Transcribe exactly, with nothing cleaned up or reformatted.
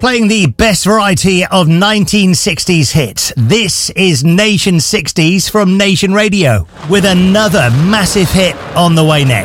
Playing the best variety of nineteen sixties hits. This is Nation sixties from Nation Radio with another massive hit on the way next.